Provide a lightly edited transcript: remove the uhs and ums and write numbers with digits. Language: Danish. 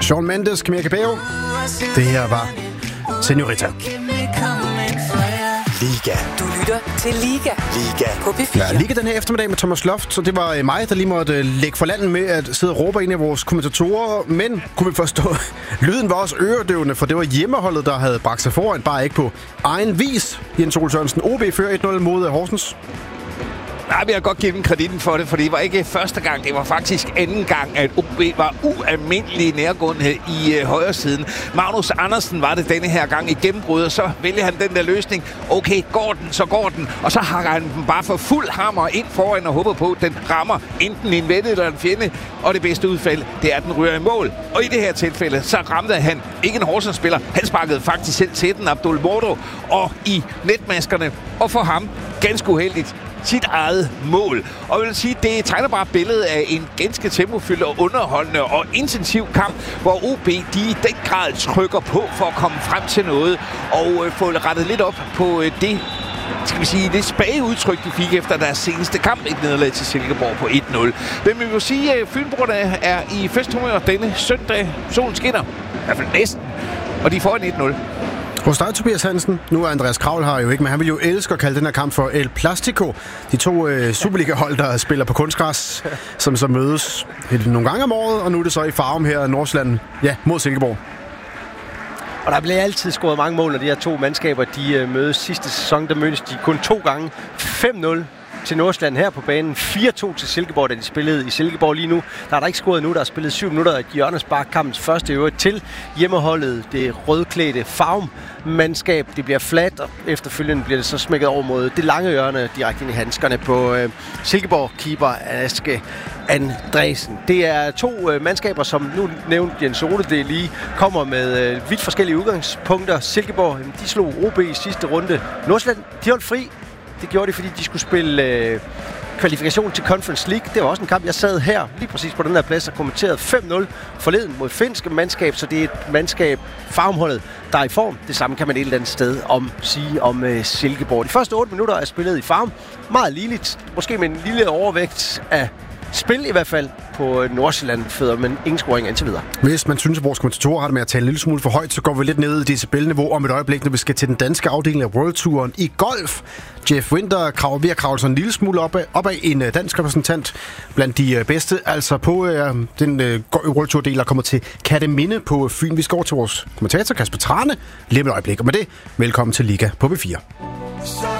Shawn Mendes, Camila Cabello. Det her var Senorita. Liga. Du lytter til Liga. Liga. På P4. Ja, Liga den her eftermiddag med Thomas Loft, så det var mig, der lige måtte lægge for landet med at sidde og råbe ind af vores kommentatorer. Men kunne vi forstå, lyden var også øredøvende, for det var hjemmeholdet, der havde bragt sig foran, bare ikke på egen vis. Jens Ole Sørensen, OB fører 1-0 mod Horsens. Nej, vi har godt givet dem kreditten for det, for det var ikke første gang. Det var faktisk anden gang, at OB var ualmindelig nærgående i højre siden. Magnus Andersen var det denne her gang i gennembrud, og så vælger han den der løsning. Okay, går den, så går den. Og så hakker han den bare for fuld hammer ind foran og håber på, at den rammer enten en ven eller en fjende. Og det bedste udfald, det er, at den ryger i mål. Og i det her tilfælde, så ramte han ikke en Horsens-spiller. Han sparkede faktisk selv til den, Abdul Mordo, og i netmaskerne. Og for ham, ganske uheldigt, sit eget mål. Og jeg vil sige, det tegner bare billedet af en ganske tempofyldt og underholdende og intensiv kamp, hvor OB de i den grad trykker på for at komme frem til noget og få rettet lidt op på det, skal vi sige, det spage udtryk, de fik efter deres seneste kamp, et nederlag til Silkeborg på 1-0. Men vi vil sige, at Fynbrugerne er i festhumør denne søndag. Solen skinner, i hvert fald næsten, og de får en 1-0. Hos dig, Tobias Hansen. Nu er Andreas Kravl her jo ikke, men han vil jo elske at kalde den her kamp for El Plastico. De to Superliga-hold, der spiller på kunstgræs, som så mødes nogle gange om året, og nu er det så i Farum her i Nordsjælland, ja, mod Silkeborg. Og der bliver altid scoret mange mål, når de her to mandskaber de mødes. Sidste sæson, der mødtes de kun 2 gange. 5-0 til Nordsjælland her på banen. 4-2 til Silkeborg, da de spillede i Silkeborg lige nu. Der er der ikke scoret nu. Der er spillet 7 minutter af hjørnespark, kampens første øvrigt til hjemmeholdet. Det rødklædte Farum-mandskab. Det bliver fladt, og efterfølgende bliver det så smækket over mod det lange hjørne direkte ind i handskerne på Silkeborg-keeper Aske Andresen. Det er to mandskaber, som nu nævnte Jens Ole, det lige kommer med vidt forskellige udgangspunkter. Silkeborg, de slog OB i sidste runde. Nordsjælland, de holdt fri. Det gjorde de, fordi de skulle spille kvalifikation til Conference League. Det var også en kamp, jeg sad her lige præcis på den her plads og kommenterede 5-0 forleden mod finske mandskab, så det er et mandskab, Farumholdet, der er i form. Det samme kan man et eller andet sted sige om Silkeborg. De første 8 minutter er spillet i Farum. Meget ligeligt, måske med en lille overvægt af spil i hvert fald på Nordsjælland-fødder, men ingen scoring indtil videre. Hvis man synes, at vores kommentatorer har det med at tale en lille smule for højt, så går vi lidt ned i decibelniveau om et øjeblik, når vi skal til den danske afdeling af World-touren i golf. Jeff Winter ved at kravle sig en lille smule op af en dansk repræsentant blandt de bedste, altså på den World-tour-del, der kommer til Kerteminde på Fyn. Vi skal over til vores kommentator Kasper Trane lige om et øjeblik, og med det, velkommen til Liga på B4.